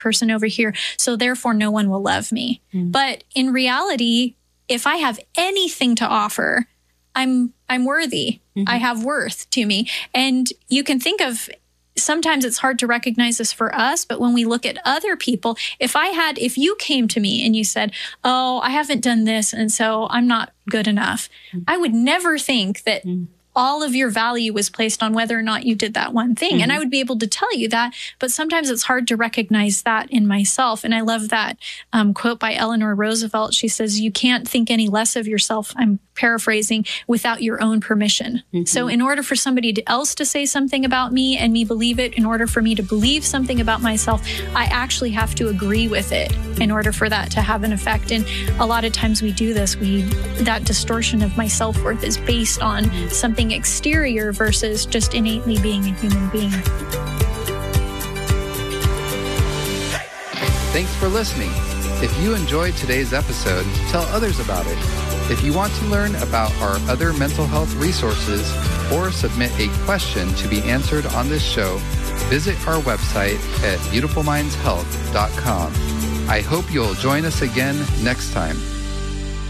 person over here. So therefore, no one will love me. But in reality, if I have anything to offer, I'm worthy. I have worth to me. And you can think of, sometimes it's hard to recognize this for us, but when we look at other people, if you came to me and you said, oh, I haven't done this, and so I'm not good enough, I would never think that all of your value was placed on whether or not you did that one thing. And I would be able to tell you that, but sometimes it's hard to recognize that in myself. And I love that quote by Eleanor Roosevelt. She says, you can't think any less of yourself, I'm paraphrasing, without your own permission. So in order for somebody else to say something about me and me believe it, in order for me to believe something about myself, I actually have to agree with it in order for that to have an effect. And a lot of times we do this, that distortion of my self-worth is based on something exterior versus just innately being a human being. Thanks for listening. If you enjoyed today's episode, tell others about it. If you want to learn about our other mental health resources or submit a question to be answered on this show, visit our website at beautifulmindshealth.com. I hope you'll join us again next time.